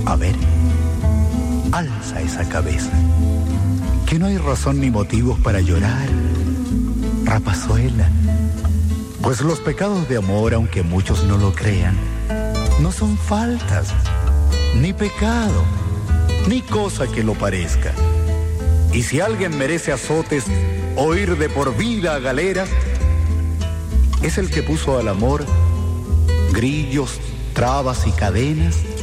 A ver, alza esa cabeza, que no hay razón ni motivos para llorar, rapazuela. Pues los pecados de amor, aunque muchos no lo crean, no son faltas, ni pecado, ni cosa que lo parezca. Y si alguien merece azotes o ir de por vida a galeras, es el que puso al amor grillos, trabas y cadenas